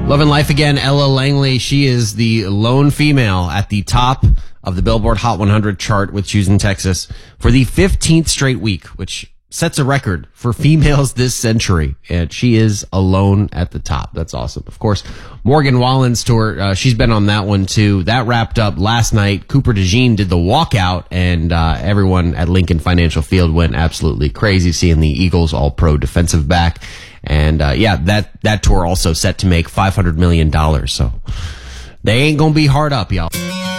Loving life again, Ella Langley. She is the lone female at the top of the Billboard Hot 100 chart with Choosing Texas for the 15th straight week, which sets a record for females this century. And she is alone at the top. That's awesome. Of course, Morgan Wallen's tour, she's been on that one too. That wrapped up last night. Cooper DeJean did the walkout, and everyone at Lincoln Financial Field went absolutely crazy seeing the Eagles all-pro defensive back. And that tour also set to make $500 million. So they ain't gonna be hard up, y'all.